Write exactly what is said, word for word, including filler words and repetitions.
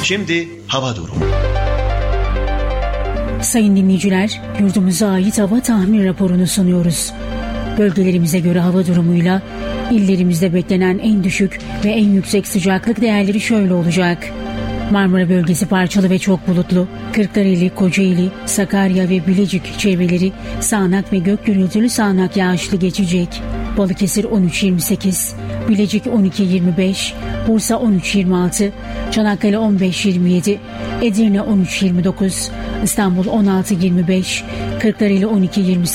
Şimdi hava durumu. Sayın dinleyiciler, yurdumuza ait hava tahmin raporunu sunuyoruz. Bölgelerimize göre hava durumuyla illerimizde beklenen en düşük ve en yüksek sıcaklık değerleri şöyle olacak. Marmara bölgesi parçalı ve çok bulutlu. Kırklareli, Kocaeli, Sakarya ve Bilecik çevreleri sağanak ve gök gürültülü sağanak yağışlı geçecek. Balıkesir on üç yirmi sekiz, Bilecik on iki yirmi beş, Bursa on üç yirmi altı, Çanakkale on beş yirmi yedi, Edirne on üç yirmi dokuz, İstanbul on altı yirmi beş, Kırklareli on iki yirmi sekiz,